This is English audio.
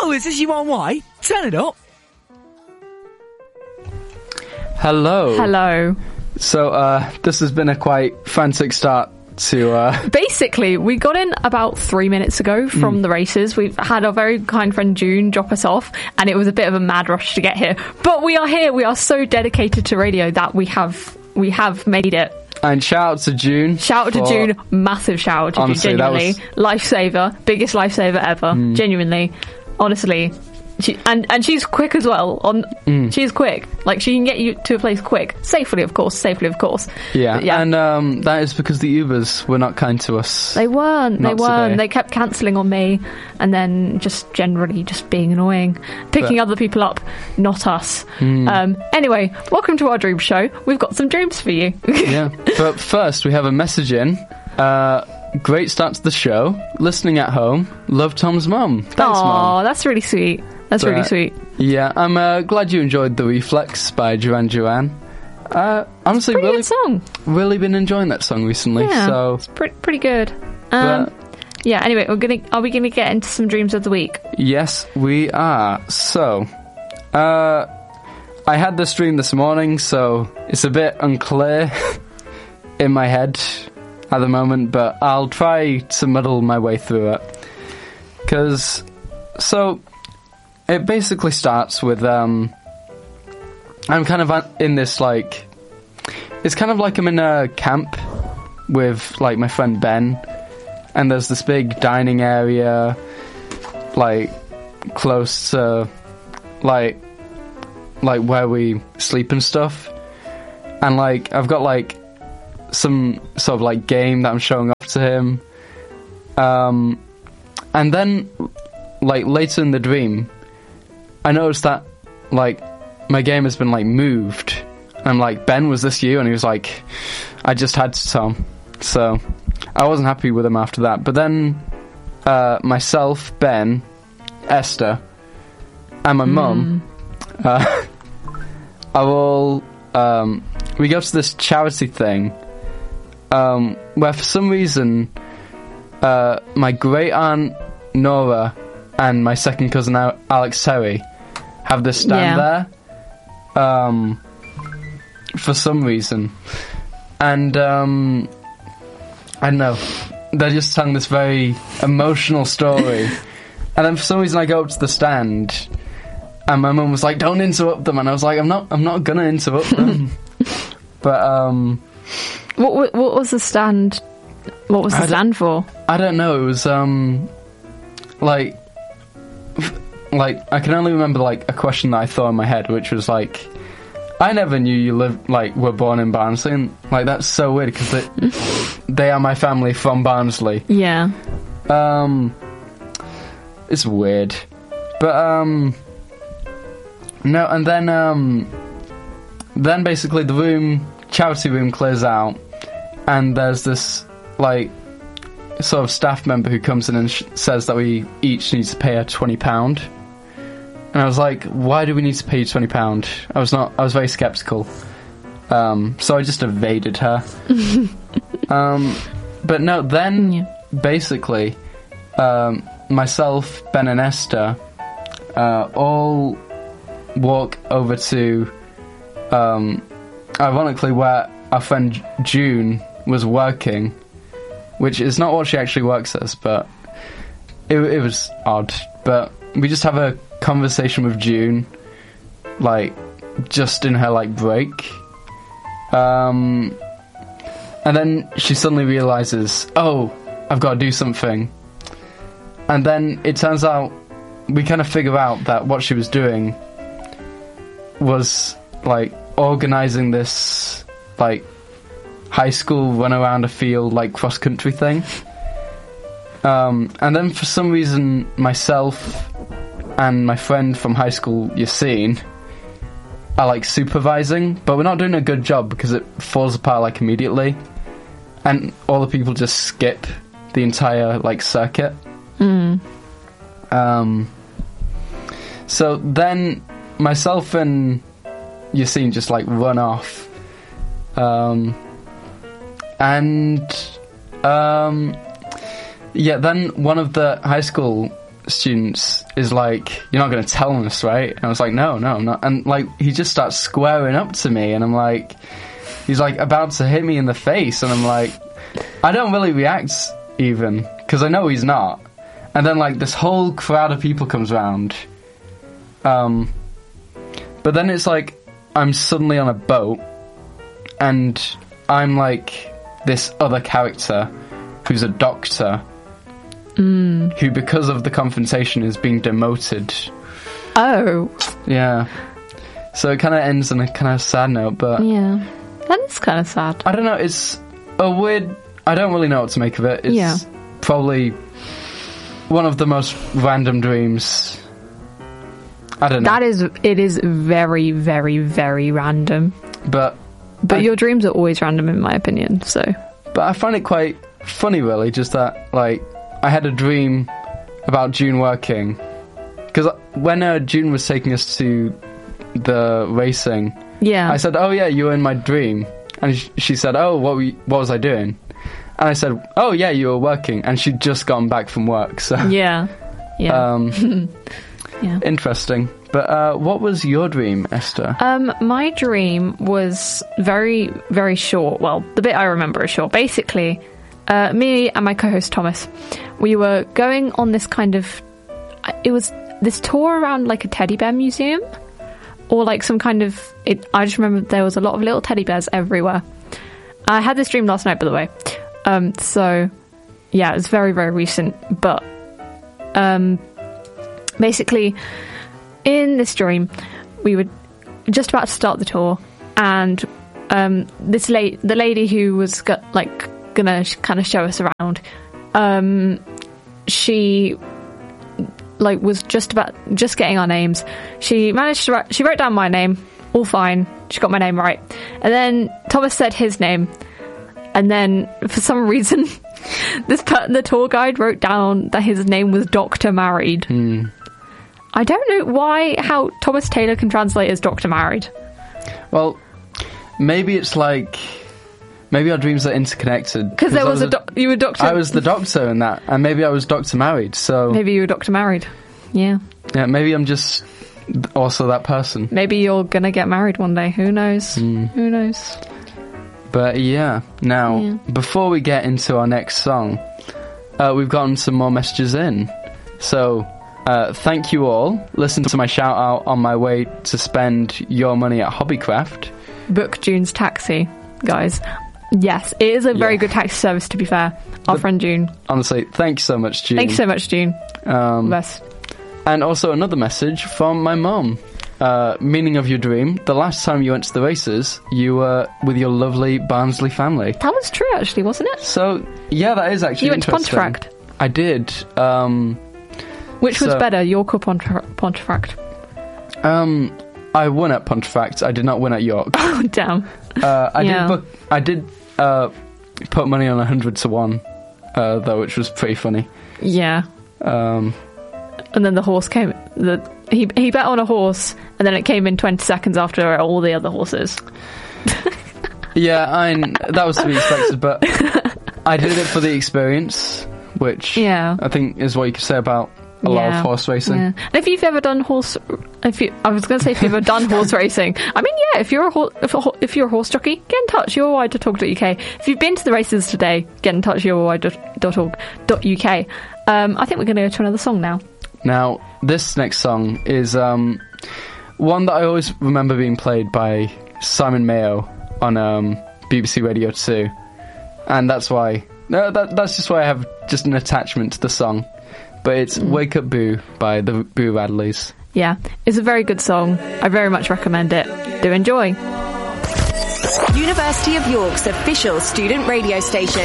Oh, is this you on white? Turn it up. Hello. Hello. So, this has been a quite frantic start to... Basically, we got in about 3 minutes ago from the races. We've had our very kind friend June drop us off, and it was a bit of a mad rush to get here. But we are here. We are so dedicated to radio that we have made it. And shout out to June. Shout out to June. Massive shout out to Honestly, June. Genuinely. Lifesaver. Biggest lifesaver ever. Genuinely. Honestly. And she's quick as well. She's quick. Like, she can get you to a place quick. Safely, of course. Yeah. Yeah. And that is because the Ubers were not kind to us. They weren't. Today. They kept cancelling on me, and then just generally just being annoying. Picking other people up, not us. Anyway, welcome to our dream show. We've got some dreams for you. Yeah. But first, we have a message in. Great start to the show. Listening at home. Love Tom's mum. Thanks, Mum. That's really sweet. That's really sweet. Yeah, I'm glad you enjoyed The Reflex by Duran Duran. Honestly, Pretty good song. really been enjoying that song recently. Yeah, So it's pretty good. Yeah. Anyway, are we gonna get into some dreams of the week? yes, we are. So, I had this dream this morning, so it's a bit unclear in my head at the moment, but I'll try to muddle my way through it. It basically starts with, I'm kind of in this, like, it's kind of like I'm in a camp with, like, my friend Ben, and there's this big dining area, like, close to, like where we sleep and stuff, and, like, I've got, like, some sort of, like, game that I'm showing off to him, and then, like, later in the dream, I noticed that, like, my game has been, like, moved. And I'm like, Ben, was this you? And he was like, I just had to, Tom. So, I wasn't happy with him after that. But then, myself, Ben, Esther, and my mum, are all, we go to this charity thing, where for some reason, my great aunt, Nora, and my second cousin, Alex Terry, have this stand there, for some reason, and I don't know, they're just telling this very emotional story, and then for some reason I go up to the stand, and my mum was like, "Don't interrupt them," and I was like, "I'm not gonna interrupt them." But what was the stand? What was the stand for? I don't know. It was like I can only remember like a question that I thought in my head, which was like, I never knew you were born in Barnsley, and like that's so weird because they are my family from Barnsley. Yeah. It's weird, but no, and then basically the charity room clears out, and there's this like sort of staff member who comes in and says that we each need to pay her £20. And I was like, why do we need to pay you £20? I was very sceptical. So I just evaded her. But no, then basically, myself, Ben and Esther, all walk over to, ironically, where our friend June was working, which is not what she actually works as, but it was odd. But we just have a conversation with June, like, just in her, like, break. And then she suddenly realises, oh, I've got to do something. And then it turns out, we kind of figure out that what she was doing was, like, organising this, like, high school run around a field, like, cross-country thing. And then for some reason, myself and my friend from high school, Yassine, are, like, supervising, but we're not doing a good job because it falls apart, like, immediately. And all the people just skip the entire, like, circuit. So then myself and Yassine just, like, run off. Yeah, then one of the high school students is like, "You're not going to tell us, right?" And I was like, no, I'm not. And like, he just starts squaring up to me, and I'm like, he's like about to hit me in the face, and I'm like, I don't really react even, because I know he's not. And then like this whole crowd of people comes around, but then it's like I'm suddenly on a boat, and I'm like this other character who's a doctor, who because of the confrontation is being demoted. Oh. Yeah. So it kind of ends on a kind of sad note, but... Yeah. That is kind of sad. I don't know, it's a weird... I don't really know what to make of it. It's probably one of the most random dreams. I don't know. It is very, very, very random. But your dreams are always random in my opinion, so... But I find it quite funny, really, just that, like, I had a dream about June working. Because when June was taking us to the racing, I said, "Oh yeah, you were in my dream." And she said, "Oh, what was I doing?" And I said, "Oh yeah, you were working." And she'd just gotten back from work, so... Yeah. Interesting. But what was your dream, Esther? My dream was very, very short. Well, the bit I remember is short. Basically, me and my co-host Thomas, we were going on this kind of... It was this tour around like a teddy bear museum, or like some kind of... I just remember there was a lot of little teddy bears everywhere. I had this dream last night, by the way. So, yeah, it's very, very recent. But basically... In this dream, we were just about to start the tour, and the lady who was gonna kind of show us around, she was just getting our names. She managed to she wrote down my name, all fine. She got my name right, and then Thomas said his name, and then for some reason, the tour guide wrote down that his name was Dr. Married. I don't know how Thomas Taylor can translate as Dr. Married. Well, maybe it's like... Maybe our dreams are interconnected. Because there was you were Dr... I was the doctor in that, and maybe I was Dr. Married, so... Maybe you were Dr. Married. Yeah. Yeah, maybe I'm just also that person. Maybe you're gonna get married one day. Who knows? Who knows? But yeah, now, before we get into our next song, we've gotten some more messages in. So... thank you all. Listen to my shout out on my way to spend your money at Hobbycraft. Book June's taxi, guys. Yes, it is a very good taxi service, to be fair. Our friend June. Honestly, thank you so much, June. Thank you so much, June. Best. And also another message from my mum. Meaning of your dream, the last time you went to the races, you were with your lovely Barnsley family. That was true, actually, wasn't it? So, yeah, that is actually interesting. You went to Pontefract. I did. Which was better, York or Pontefract? I won at Pontefract. I did not win at York. Oh, damn. I did put money on 100 to 1, though, which was pretty funny. Yeah. And then the horse came... He bet on a horse, and then it came in 20 seconds after all the other horses. Yeah, that was to be expected, but I did it for the experience, which I think is what you could say about a lot of horse racing. Yeah. And if you've ever done horse racing, I mean, yeah, if you're a horse jockey, get in touch, yourwide.org.uk. If you've been to the races today, get in touch, yourwide.org.uk. I think we're going to go to another song now. Now, this next song is one that I always remember being played by Simon Mayo on BBC Radio 2, and that's why... that's just why I have just an attachment to the song. But it's Wake Up Boo by the Boo Radleys. Yeah, it's a very good song. I very much recommend it. Do enjoy. University of York's official student radio station.